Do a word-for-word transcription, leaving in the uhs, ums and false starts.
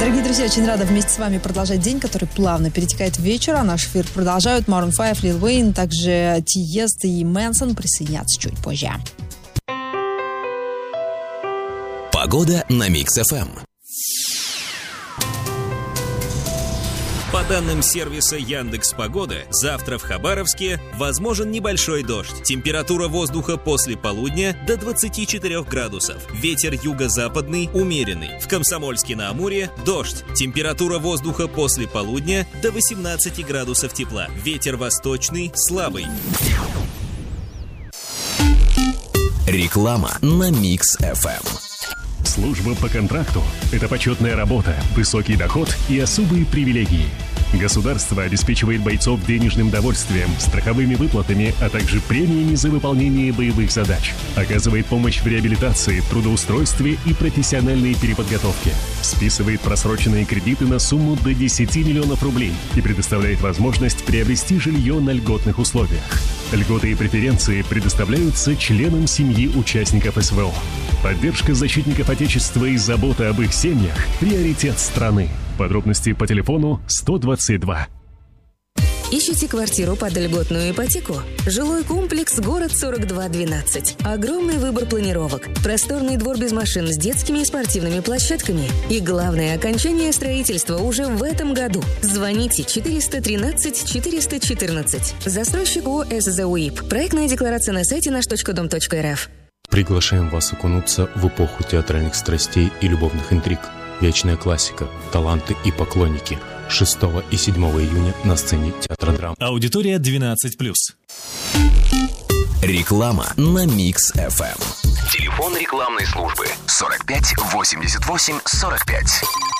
Дорогие друзья, очень рада вместе с вами продолжать день, который плавно перетекает в вечер. А наш эфир продолжают Maroon пять, Lil Wayne, также Тиеста и Мэнсон присоединятся чуть позже. Погода на Микс эф эм. По данным сервиса Яндекс.Погода, завтра в Хабаровске возможен небольшой дождь. Температура воздуха после полудня до двадцати четырёх градусов. Ветер юго-западный умеренный. В Комсомольске-на-Амуре дождь. Температура воздуха после полудня до восемнадцати градусов тепла. Ветер восточный слабый. Реклама на Микс эф эм. Служба по контракту – это почетная работа, высокий доход и особые привилегии. Государство обеспечивает бойцов денежным довольствием, страховыми выплатами, а также премиями за выполнение боевых задач. Оказывает помощь в реабилитации, трудоустройстве и профессиональной переподготовке. Списывает просроченные кредиты на сумму до десяти миллионов рублей и предоставляет возможность приобрести жилье на льготных условиях. Льготы и преференции предоставляются членам семьи участников эс вэ о. Поддержка защитников Отечества и забота об их семьях – приоритет страны. Подробности по телефону сто двадцать два. Ищите квартиру под льготную ипотеку? Жилой комплекс «Город сорок два двенадцать». Огромный выбор планировок. Просторный двор без машин с детскими и спортивными площадками. И главное, окончание строительства уже в этом году. Звоните четыреста тринадцать четыреста четырнадцать. Застройщик ООО эс зэ у и пэ. Проектная декларация на сайте наш точка дом точка эр эф. Приглашаем вас окунуться в эпоху театральных страстей и любовных интриг. Вечная классика, таланты и поклонники. шестого и седьмого июня на сцене театра драм. Аудитория двенадцать плюс. Реклама на Микс эф эм. Телефон рекламной службы сорок пять восемьдесят восемь сорок пять.